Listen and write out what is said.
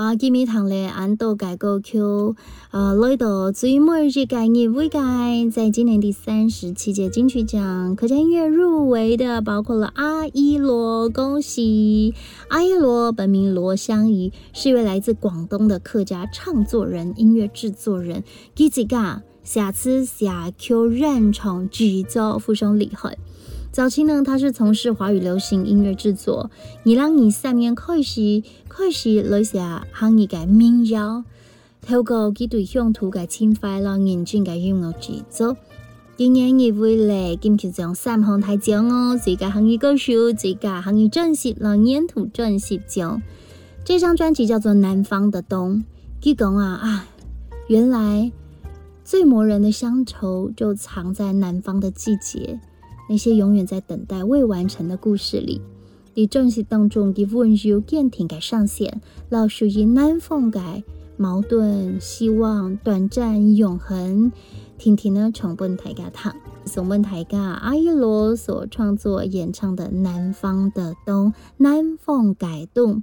今日堂咧按到改歌曲来到最末日改日未改，在今年第37届金曲奖客家音乐入围的包括了阿依罗，恭喜阿依罗，本名罗香怡，是一位来自广东的客家唱作人、音乐制作人，自己写词写曲认唱制作非常厉害。早期呢，他是从事华语流行音乐制作，2023年开始来写行业嘅民谣，透過佢對鄉土嘅情懷啦，認真嘅音樂制作。今年亦會嚟金曲獎3項大獎哦，最佳行業歌手、最佳行業專輯啦，年度專輯獎。這張專輯叫做《南方的冬》，佢講原來最磨人的鄉愁就藏在南方的季節。那些永遠在等待未完成的故事裡，喺專輯當中嘅溫柔堅定嘅上線，老屬於南方嘅矛盾、希望、短暫、永恆，天天呢重本大家聽，送本大家阿依羅所創作演唱的《南方的冬》，南方改動。